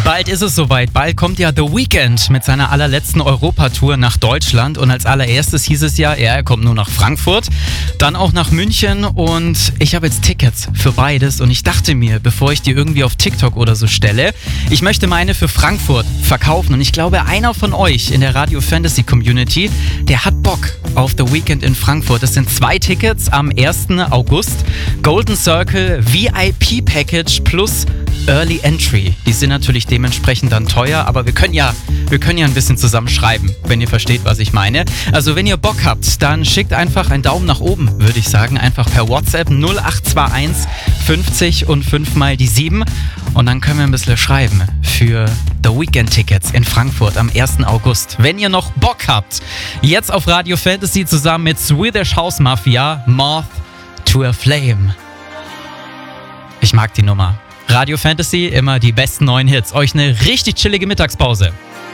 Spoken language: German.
Bald ist es soweit. Bald kommt ja The Weeknd mit seiner allerletzten Europatour nach Deutschland. Und als allererstes hieß es ja, er kommt nur nach Frankfurt, dann auch nach München. Und ich habe jetzt Tickets für beides. Und ich dachte mir, bevor ich die irgendwie auf TikTok oder so stelle, ich möchte meine für Frankfurt verkaufen. Und ich glaube, einer von euch in der Radio Fantasy Community, der hat Bock auf The Weeknd in Frankfurt. Das sind 2 Tickets am 1. August. Golden Circle VIP Package plus Early Entry. Die sind natürlich dementsprechend dann teuer, aber wir können ja ein bisschen zusammen schreiben, wenn ihr versteht, was ich meine. Also wenn ihr Bock habt, dann schickt einfach einen Daumen nach oben, würde ich sagen, einfach per WhatsApp 0821 50 und 5 mal die 7 und dann können wir ein bisschen schreiben für The Weeknd Tickets in Frankfurt am 1. August. Wenn ihr noch Bock habt, jetzt auf Radio Fantasy zusammen mit Swedish House Mafia, Moth to a Flame. Ich mag die Nummer. Radio Fantasy, immer die besten neuen Hits. Euch eine richtig chillige Mittagspause.